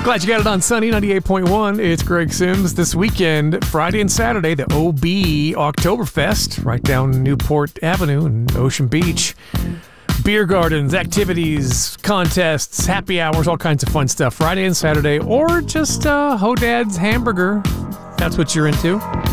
Glad you got it on Sunny 98.1. It's Greg Sims. This weekend, Friday and Saturday, the OB Oktoberfest right down Newport Avenue in Ocean Beach. Beer gardens, activities, contests, happy hours, all kinds of fun stuff. Friday and Saturday, or just Hodad's Hamburger. That's what you're into.